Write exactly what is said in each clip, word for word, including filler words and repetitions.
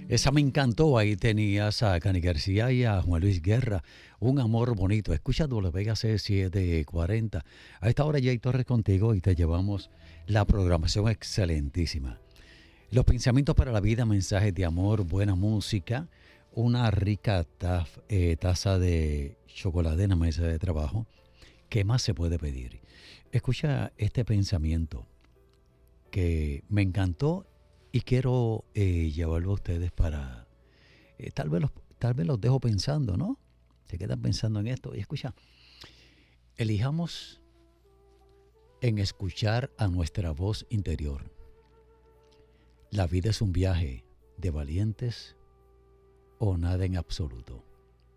Esa me encantó. Ahí tenías a Cani García y a Juan Luis Guerra. Un amor bonito. Escucha W C setecientos cuarenta. A esta hora Jay Torres contigo y te llevamos la programación excelentísima. Los pensamientos para la vida, mensajes de amor, buena música, una rica taf, eh, taza de chocolate en la mesa de trabajo. ¿Qué más se puede pedir? Escucha este pensamiento que me encantó y quiero eh, llevarlo a ustedes para... eh, tal, vez los, tal vez los dejo pensando, ¿no? Se quedan pensando en esto. Y escucha, elijamos en escuchar a nuestra voz interior. La vida es un viaje de valientes o nada en absoluto.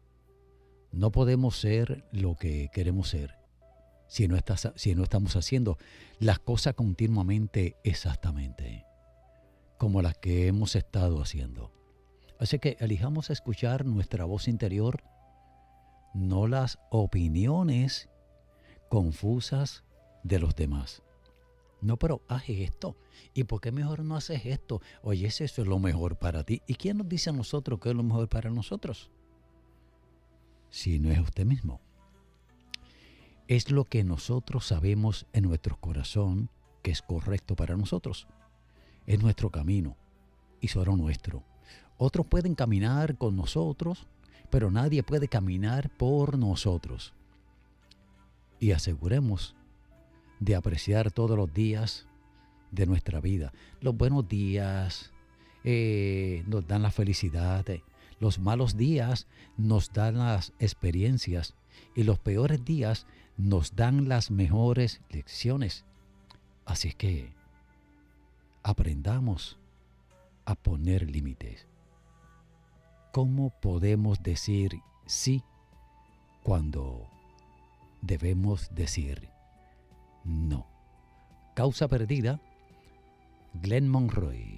No podemos ser lo que queremos ser si no, estás, si no estamos haciendo las cosas continuamente exactamente como las que hemos estado haciendo. Así que elijamos escuchar nuestra voz interior, no las opiniones confusas de los demás. No, pero haz esto. ¿Y por qué mejor no haces esto? Oye, eso es lo mejor para ti. ¿Y quién nos dice a nosotros qué es lo mejor para nosotros? Si no es usted mismo. Es lo que nosotros sabemos en nuestro corazón que es correcto para nosotros. Es nuestro camino y solo nuestro. Otros pueden caminar con nosotros, pero nadie puede caminar por nosotros. Y aseguremos de apreciar todos los días de nuestra vida. Los buenos días eh, nos dan la felicidad. Eh. Los malos días nos dan las experiencias. Y los peores días nos dan las mejores lecciones. Así es que aprendamos a poner límites. ¿Cómo podemos decir sí cuando debemos decir no? Causa perdida, Glenn Monroy.